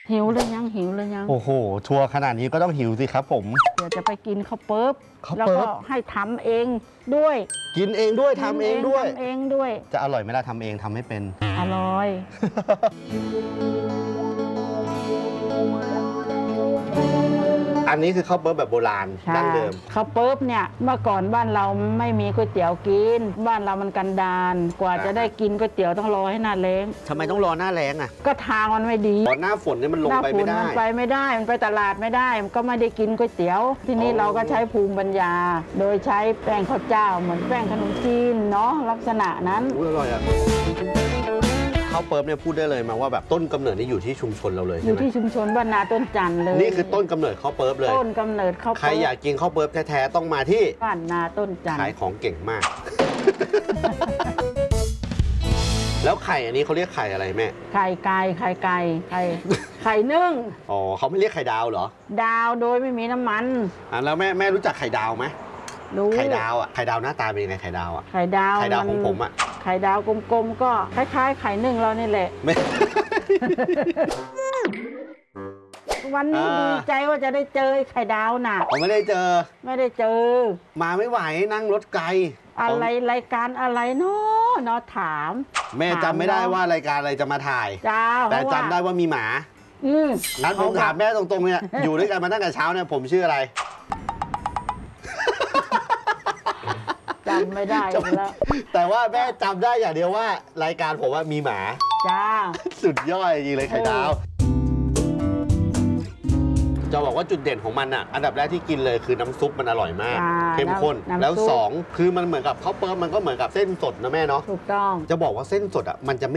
หิวเลยยังหิวเลยยังโอ้โหทัวร์ขนาดนี้ก็ต้องหิวสิครับผมเดี๋ยวจะไปกินข้าวเปิ๊บข้าวแล้วเปิ๊บก็ให้ทำเองด้วยกินเองด้วยทำเองด้วยทำเองด้วยจะอร่อยไหมล่ะทำเองทำให้เป็นอร่อยอันนี้คือข้าวเปิ๊บแบบโบราณดั้งเดิมข้าวเปิ๊บเนี่ยเมื่อก่อนบ้านเราไม่มีก๋วยเตี๋ยวกิน บ้านเรามันกันดารกว่าจะได้กินก๋วยเตี๋ยวต้องรอให้หน้าแล้งทำไมต้องรอหน้าแล้งอ่ะก็ทางมันไม่ดีตอนหน้าฝนเนี่ยมันลงไปไม่ได้มันไปไม่ได้มันไปตลาดไม่ได้มันก็ไม่ได้กินก๋วยเตี๋ยว ทีนี้อ๋อเราก็ใช้ภูมิปัญญา โดยใช้แป้งข้าวเจ้าเหมือนแป้งขนมจีนเนาะลักษณะนั้นอุ๊ยอร่อยอ่ะข้าวเปิ๊บเนี่ยพูดได้เลยมาว่าแบบต้นกำเนิดนี่อยู่ที่ชุมชนเราเลยอใช่ยู่ไหมที่ชุมชนบ้านนาต้นจันทร์เลยนี่คือต้นกำเนิดข้าวเปิ๊บเลยต้นกำเนิดข้าวใครเปิ๊บอยากกินข้าวเปิ๊บแท้ๆต้องมาที่บ้านนาต้นจันทขายร์ของเก่งมาก แล้วไข่อันนี้เขาเรียกไข่อะไรแม่ไข่ไก่ไข่ไก่ไข่นึ่งอ๋อเขาไม่เรียกไข่ดาวเหรอดาวโดยไม่มีน้ำมันแล้วแม่รู้จักไข่ดาวไหมรู้ไข่ดาวอ่ะไข่ดาวหน้าตาเป็นยังไงไข่ดาวอ่ะไข่ดาวไข่ดาวของผมอ่ะไข่ดาวกลมๆก็คล้ายๆไข่นึ่งเรานี่แหละไม่วันนี้ดีใจว่าจะได้เจอไข่ดาวน่ะผมไม่ได้เจอไม่ได้เจอมาไม่ไหวนั่งรถไกลอะไรรายการอะไรเนาะถามแม่จำไม่ได้ว่ารายการอะไรจะมาถ่ายจ้าแต่จำได้ว่ามีหมา งั้นผมถามแม่ตรงๆเนี่ย อยู่ด้วยกันมาตั้งแต่เช้าเนี่ยผมชื่ออะไรจำไม่ได้แล้วแต่ว่าแม่จำได้อย่างเดียวว่ารายการผมว่ามีหมาจ้าสุดยอดจริงเลยไข่ดาว จะบอกว่าจุดเด่นของมันอ่ะ อันดับแรกที่กินเลยคือน้ำซุปมันอร่อยมาก เข้มข้น แล้ว2คือมันเหมือนกับข้าวเปิ๊บมันก็เหมือนกับเส้นสดนะแม่เนาะถูกต้องจะบอกว่าเส้นสดอ่ะมันจะไม่